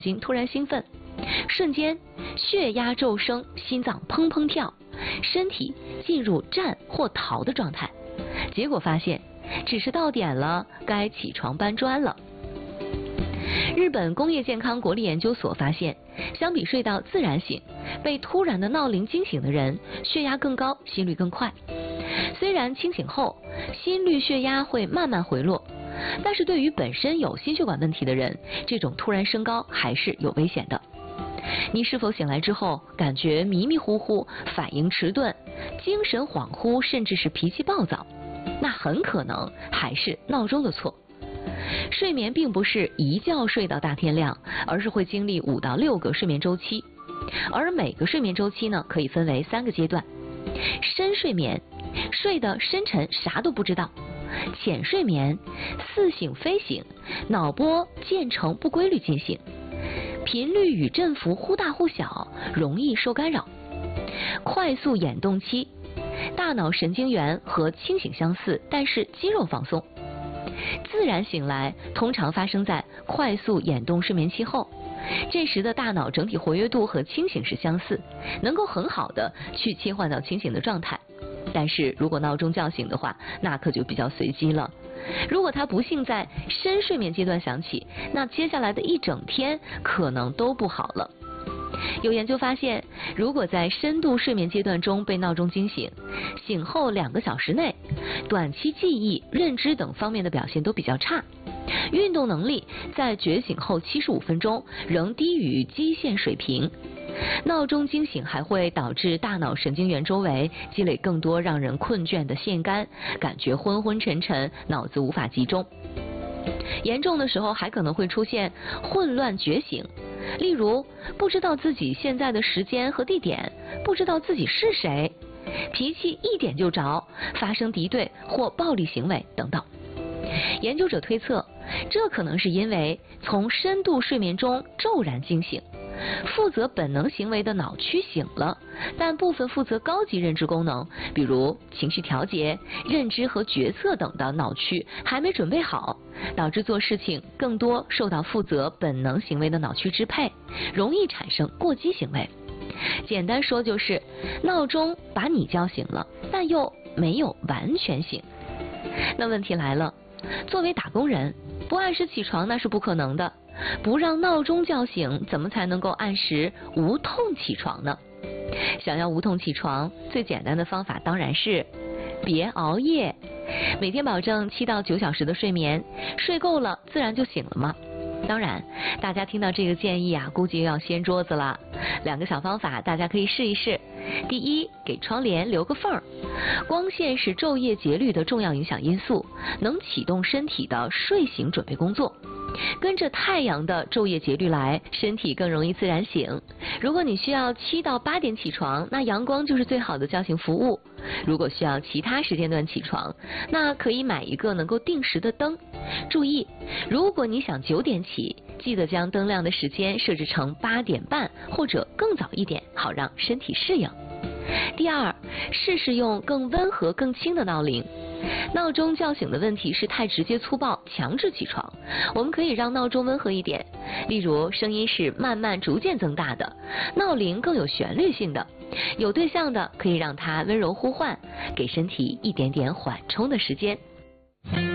睛突然兴奋，瞬间血压骤升，心脏砰砰跳，身体进入战或逃的状态。结果发现，只是到点了，该起床搬砖了。日本工业健康国立研究所发现，相比睡到自然醒，被突然的闹铃惊醒的人，血压更高，心率更快。虽然清醒后心率血压会慢慢回落，但是对于本身有心血管问题的人，这种突然升高还是有危险的。你是否醒来之后感觉迷迷糊糊、反应迟钝、精神恍惚，甚至是脾气暴躁？那很可能还是闹钟的错。睡眠并不是一觉睡到大天亮，而是会经历5到6个睡眠周期，而每个睡眠周期呢，可以分为3个阶段。深睡眠，睡得深沉，啥都不知道；浅睡眠，似醒非醒，脑波渐成不规律进行，频率与振幅忽大忽小，容易受干扰；快速眼动期，大脑神经元和清醒相似，但是肌肉放松。自然醒来通常发生在快速眼动睡眠期后，这时的大脑整体活跃度和清醒是相似，能够很好的去切换到清醒的状态。但是如果闹钟叫醒的话，那可就比较随机了。如果它不幸在深睡眠阶段响起，那接下来的一整天可能都不好了。有研究发现，如果在深度睡眠阶段中被闹钟惊醒，醒后2个小时内，短期记忆、认知等方面的表现都比较差，运动能力在觉醒后75分钟仍低于基线水平。闹钟惊醒还会导致大脑神经元周围积累更多让人困倦的腺苷，感觉昏昏沉沉，脑子无法集中。严重的时候还可能会出现混乱觉醒，例如不知道自己现在的时间和地点，不知道自己是谁，脾气一点就着，发生敌对或暴力行为等等。研究者推测，这可能是因为从深度睡眠中骤然惊醒，负责本能行为的脑区醒了，但部分负责高级认知功能，比如情绪调节、认知和决策等的脑区还没准备好，导致做事情更多受到负责本能行为的脑区支配，容易产生过激行为。简单说就是，闹钟把你叫醒了，但又没有完全醒。那问题来了，作为打工人，不按时起床那是不可能的，不让闹钟叫醒，怎么才能够按时无痛起床呢？想要无痛起床，最简单的方法当然是别熬夜，每天保证7到9小时的睡眠，睡够了自然就醒了嘛。当然，大家听到这个建议啊，估计又要掀桌子了。2个小方法大家可以试一试。第一，给窗帘留个缝儿。光线是昼夜节律的重要影响因素，能启动身体的睡醒准备工作。跟着太阳的昼夜节律来，身体更容易自然醒。如果你需要7到8点起床，那阳光就是最好的叫醒服务。如果需要其他时间段起床，那可以买一个能够定时的灯。注意，如果你想9点起，记得将灯亮的时间设置成8点半或者更早一点，好让身体适应。第二，试试用更温和更轻的闹铃。闹钟叫醒的问题是太直接粗暴，强制起床。我们可以让闹钟温和一点，例如声音是慢慢逐渐增大的，闹铃更有旋律性的。有对象的可以让它温柔呼唤，给身体一点点缓冲的时间。